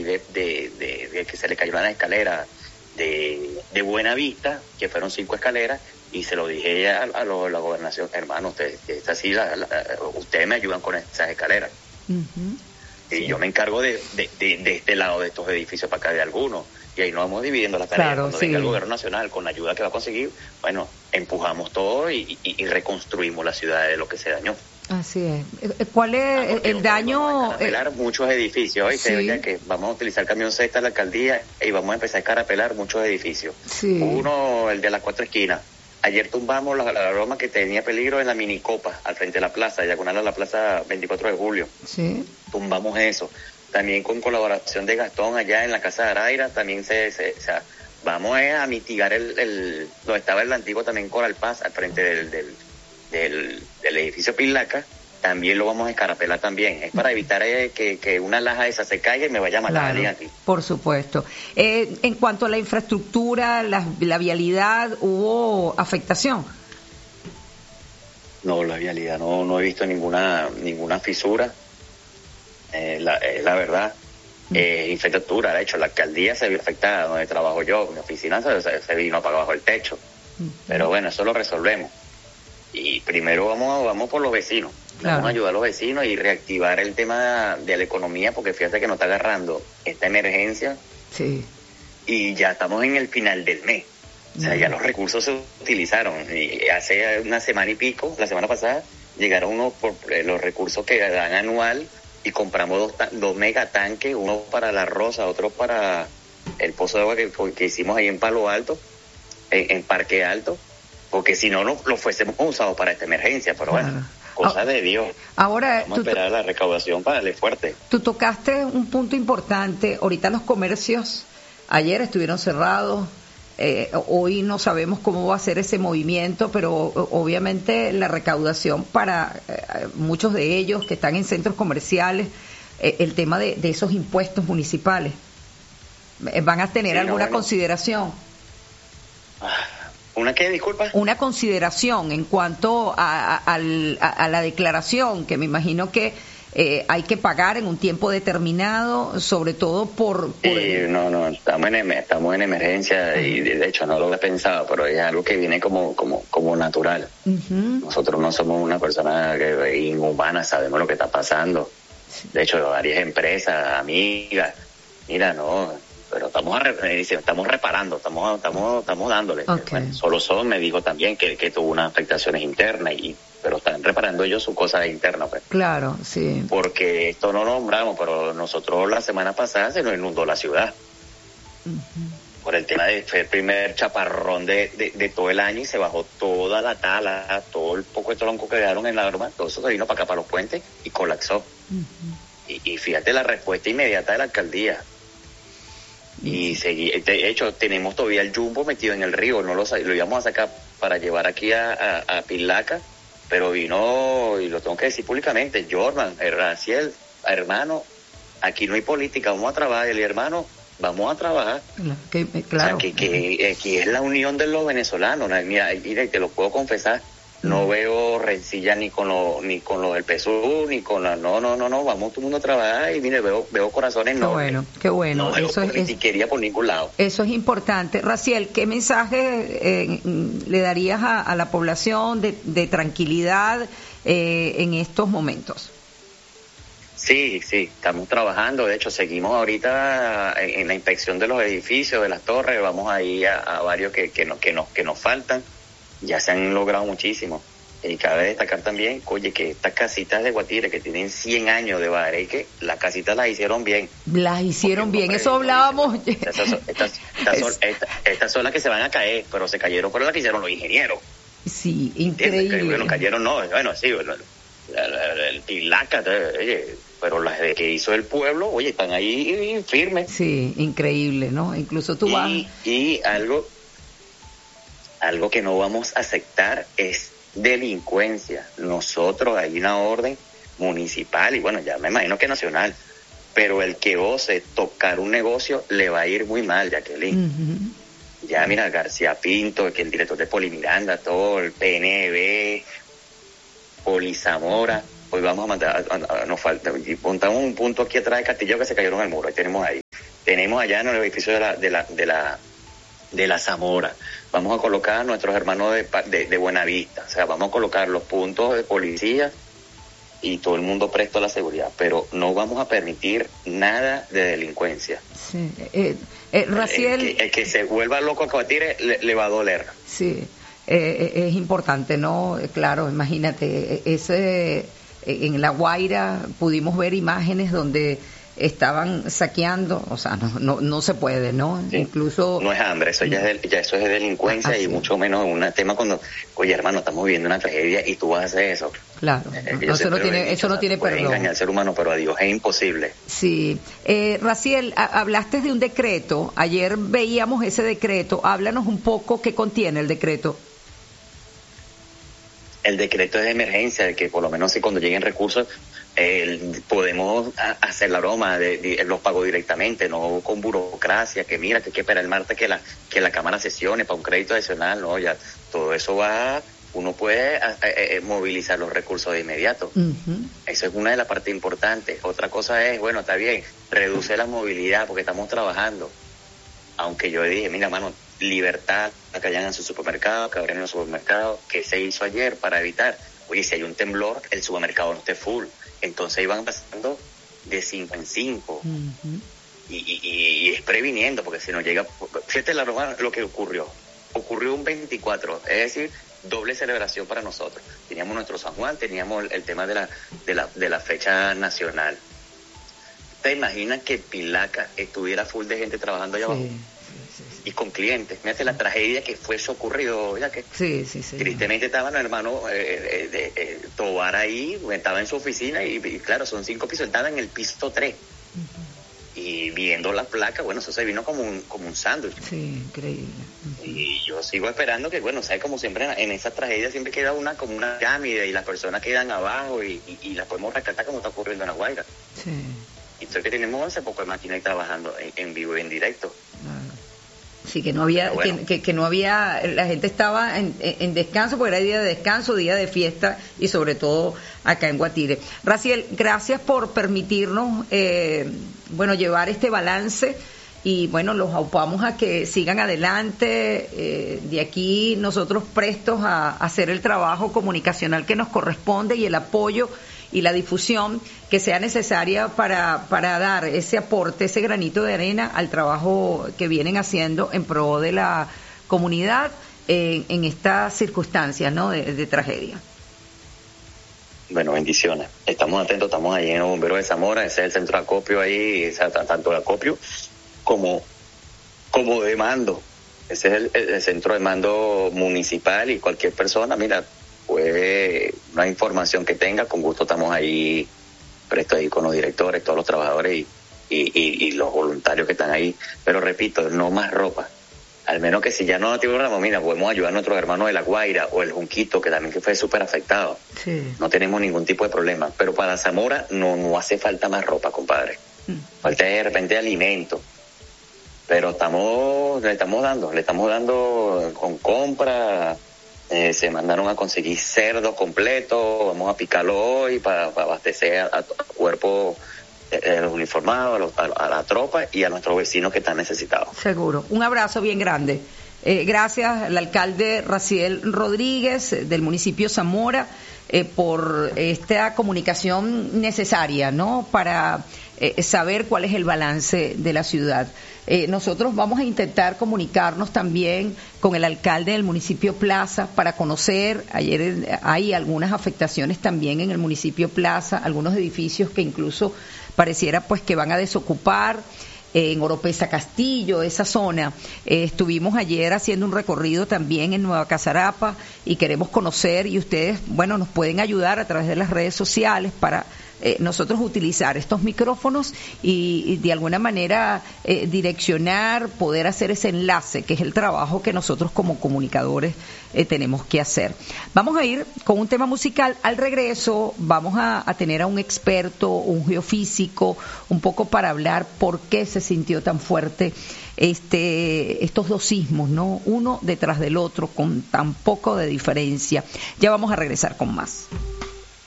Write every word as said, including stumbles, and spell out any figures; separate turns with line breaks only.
ahí de, de, de, de que se le cayó una escalera de, de Buena Vista, que fueron cinco escaleras, y se lo dije a, a, lo, a la gobernación, hermano, ustedes, así la, la, ustedes me ayudan con esas escaleras. Uh-huh. Y sí. Yo me encargo de, de, de, de este lado de estos edificios para acá de algunos. Y ahí nos vamos dividiendo las tareas.
Claro,
Cuando
sí.
venga el gobierno nacional con la ayuda que va a conseguir, bueno, empujamos todo y, y, y reconstruimos la ciudad de lo que se dañó.
Así es. ¿Cuál es ah, el daño?
Vamos a escarapelar eh, muchos edificios. Hoy sí. Ya que vamos a utilizar camión cesta en la alcaldía y vamos a empezar a escarapelar muchos edificios.
Sí.
Uno, el de las cuatro esquinas. Ayer tumbamos la, la broma que tenía peligro en la minicopa, al frente de la plaza, diagonal a la plaza veinticuatro de julio.
Sí.
Tumbamos eso. También con colaboración de Gastón allá en la casa de Araira, también se, se, se vamos a mitigar el, el, donde estaba el antiguo también Coral Paz, al frente del, del, del, del edificio Pilaca, también lo vamos a escarapelar también. Es para evitar eh, que, que una laja esa se caiga y me vaya a matar a alguien aquí.
Por supuesto. Eh, en cuanto a la infraestructura, la, la vialidad, ¿hubo afectación?
No, la vialidad no, no he visto ninguna, ninguna fisura. Eh, la, eh, la verdad, eh, infraestructura, de hecho la alcaldía se vio afectada donde trabajo yo, mi oficina se, se vino para abajo el techo, uh-huh. Pero bueno, eso lo resolvemos y primero vamos vamos por los vecinos, claro. Vamos a ayudar a los vecinos y reactivar el tema de la economía, porque fíjate que nos está agarrando esta emergencia,
sí.
Y ya estamos en el final del mes, o sea, uh-huh. Ya los recursos se utilizaron y hace una semana y pico, la semana pasada llegaron unos por eh, los recursos que dan anual. Y compramos dos, dos megatanques, uno para La Rosa, otro para el pozo de agua que, que hicimos ahí en Palo Alto, en, en Parque Alto, porque si no, no lo fuésemos usado para esta emergencia, pero claro. Bueno, cosa ah, de Dios.
Ahora,
vamos a esperar la recaudación para darle fuerte.
Tú tocaste un punto importante, ahorita los comercios ayer estuvieron cerrados, eh, hoy no sabemos cómo va a ser ese movimiento, pero obviamente la recaudación para eh, muchos de ellos que están en centros comerciales, eh, el tema de, de esos impuestos municipales, ¿van a tener sí, alguna no, bueno. consideración?
¿Una qué, disculpa?
Una consideración en cuanto a, a, a, a la declaración, que me imagino que Eh, hay que pagar en un tiempo determinado, sobre todo por... por
sí, el... no, no, estamos en, estamos en emergencia. Uh-huh. Y de hecho no lo he pensado, pero es algo que viene como como como natural. Uh-huh. Nosotros no somos una persona que, inhumana, sabemos lo que está pasando. De hecho, varias empresas, amigas, mira, no, pero estamos estamos reparando, estamos estamos estamos dándole.
Okay.
Bueno, solo son, me dijo también que, que tuvo unas afectaciones internas y pero están reparando ellos sus cosas internas, pues.
Claro, sí.
Porque esto no lo nombramos, pero nosotros la semana pasada se nos inundó la ciudad. Uh-huh. Por el tema de fue el primer chaparrón de, de, de todo el año y se bajó toda la tala, todo el poco de tronco que quedaron en la broma, todo eso se vino para acá, para los puentes, y colapsó. Uh-huh. Y, y fíjate la respuesta inmediata de la alcaldía. Uh-huh. Y seguí, de hecho, tenemos todavía el jumbo metido en el río, no lo, lo íbamos a sacar para llevar aquí a, a, a Pilaca, pero vino, y lo tengo que decir públicamente, Jordan, Raciel, hermano, aquí no hay política, vamos a trabajar, el hermano, vamos a trabajar.
Que, claro.
O sea, que, que aquí es la unión de los venezolanos, mira, mira, te lo puedo confesar, no mm. veo rencilla ni con lo, ni con lo del P S U, ni con la, no, no, no, no, vamos todo el mundo a trabajar y mire, veo, veo corazones
qué
nobles.
Bueno, qué bueno,
no
eso
veo politiquería
es,
por ningún lado.
Eso es importante. Raciel, ¿qué mensaje eh, le darías a, a la población de, de tranquilidad eh, en estos momentos?
Sí, sí, estamos trabajando, de hecho seguimos ahorita en, en la inspección de los edificios, de las torres, vamos ahí a, a varios que, que, no, que, nos, que nos faltan. Ya se han logrado muchísimo. Y cabe destacar también, oye, que estas casitas de Guatire que tienen cien años de Bareque, las casitas las hicieron bien.
Las hicieron bien, eso hablábamos.
Estas, estas, estas, estas, son, estas, estas son las que se van a caer, pero se cayeron por las que hicieron los ingenieros.
Sí, increíble.
Que, bueno, cayeron, no, bueno, sí, bueno, el Pilaca, oye, pero las de que hizo el pueblo, oye, están ahí firmes.
Sí, increíble, ¿no? Incluso tú
y,
vas...
Y algo... Algo que no vamos a aceptar es delincuencia. Nosotros hay una orden municipal y bueno, ya me imagino que nacional, pero el que ose tocar un negocio le va a ir muy mal, Jacqueline. Uh-huh. Ya mira, García Pinto, que el director de Poli Miranda, todo el P N B, Poli Zamora, hoy vamos a mandar, a, a, a, nos falta, y montamos un punto aquí atrás de Castillo que se cayeron al muro, ahí tenemos ahí. Tenemos allá en el edificio de la, de la, de la, de la Zamora, vamos a colocar a nuestros hermanos de, de, de Buenavista, o sea, vamos a colocar los puntos de policía y todo el mundo presto a la seguridad, pero no vamos a permitir nada de delincuencia.
Sí, eh, eh, Raciel...
El, el, que, el que se vuelva loco a combatir le, le va a doler.
Sí, eh, es importante, ¿no? Claro, imagínate, ese en La Guaira pudimos ver imágenes donde estaban saqueando, o sea, no no, no se puede, ¿no?
Sí.
Incluso...
No es hambre, eso ya es, de, ya eso es de delincuencia. Así. Y mucho menos un tema cuando, oye, hermano, estamos viviendo una tragedia y tú vas a hacer eso.
Claro,
eh,
no, eso no tiene, dicho, eso no o sea, tiene perdón.
Engañar al ser humano, pero a Dios es imposible.
Sí. Eh, Raciel, a, hablaste de un decreto, ayer veíamos ese decreto, háblanos un poco qué contiene el decreto.
El decreto es de emergencia, de que por lo menos si cuando lleguen recursos eh, podemos hacer la broma de, de los pagos directamente, no con burocracia, que mira, que hay que esperar el martes que la que la Cámara sesione para un crédito adicional, no, ya todo eso va, uno puede a, a, a, movilizar los recursos de inmediato. Uh-huh. Eso es una de las partes importantes. Otra cosa es, bueno, está bien, reduce la movilidad porque estamos trabajando. Aunque yo dije, mira, mano, libertad, que vayan a su supermercado, que abran los supermercados, que se hizo ayer para evitar, oye, si hay un temblor, el supermercado no esté full. Entonces iban pasando de cinco en cinco. Uh-huh. Y, y, y es previniendo, porque si no llega, fíjate la, lo que ocurrió. Ocurrió un veinticuatro, es decir, doble celebración para nosotros. Teníamos nuestro San Juan, teníamos el, el tema de la, de la, de la fecha nacional. ¿Te imaginas que Pilaca estuviera full de gente trabajando allá abajo? Sí, sí, sí. Y con clientes. Fíjate la tragedia que fue eso ocurrido, ya que
sí, sí, sí,
tristemente estaban los hermanos eh, de, de Tobar ahí, estaba en su oficina y, y claro, son cinco pisos, estaba en el piso tres. Uh-huh. Y viendo la placa, bueno, eso se vino como un como un sándwich.
Sí, increíble.
Uh-huh. Y yo sigo esperando que, bueno, sabes, como siempre en, en esas tragedias siempre queda una como una pirámide y las personas quedan abajo y, y, y las podemos rescatar como está ocurriendo en La Guaira. Sí. Y entonces que tenemos once pocos máquinas trabajando en, en vivo y en directo.
Sí, que no había, bueno. que, que, que no había, la gente estaba en, en descanso porque era día de descanso, día de fiesta y sobre todo acá en Guatire. Raciel, gracias por permitirnos, eh, bueno, llevar este balance y bueno, los aupamos a que sigan adelante. Eh, de aquí nosotros prestos a, a hacer el trabajo comunicacional que nos corresponde y el apoyo y la difusión que sea necesaria para, para dar ese aporte, ese granito de arena al trabajo que vienen haciendo en pro de la comunidad en, en estas circunstancias, ¿no?, de, de tragedia.
Bueno, bendiciones. Estamos atentos, estamos ahí en el Bombero de Zamora, ese es el centro de acopio ahí, o sea, tanto de acopio como, como de mando. Ese es el, el, el centro de mando municipal y cualquier persona, mira, pues una información que tenga, con gusto estamos ahí, presto ahí con los directores, todos los trabajadores y, y, y, y los voluntarios que están ahí. Pero repito, no más ropa. Al menos que si ya no tiene una mira, podemos ayudar a nuestros hermanos de La Guaira o el Junquito, que también que fue súper afectado. Sí. No tenemos ningún tipo de problema. Pero para Zamora no, no hace falta más ropa, compadre. Mm. Falta de repente alimento. Pero estamos, le estamos dando, le estamos dando con compra. Eh, se mandaron a conseguir cerdo completo, vamos a picarlo hoy para, para abastecer a, a cuerpo eh, los uniformados, a, a, a la tropa y a nuestros vecinos que están necesitados.
Seguro. Un abrazo bien grande. Eh, gracias al alcalde Raciel Rodríguez del municipio Zamora eh, por esta comunicación necesaria, ¿no?, para eh, saber cuál es el balance de la ciudad. Eh, nosotros vamos a intentar comunicarnos también con el alcalde del municipio Plaza para conocer, ayer hay algunas afectaciones también en el municipio Plaza, algunos edificios que incluso pareciera pues que van a desocupar, eh, en Oropesa Castillo, esa zona. Eh, estuvimos ayer haciendo un recorrido también en Nueva Casarapa y queremos conocer y ustedes, bueno, nos pueden ayudar a través de las redes sociales para Eh, nosotros utilizar estos micrófonos y, y de alguna manera eh, direccionar, poder hacer ese enlace, que es el trabajo que nosotros como comunicadores eh, tenemos que hacer. Vamos a ir con un tema musical. Al regreso vamos a, a tener a un experto, un geofísico, un poco para hablar por qué se sintió tan fuerte este estos dos sismos, ¿no?, uno detrás del otro con tan poco de diferencia. Ya vamos a regresar con más.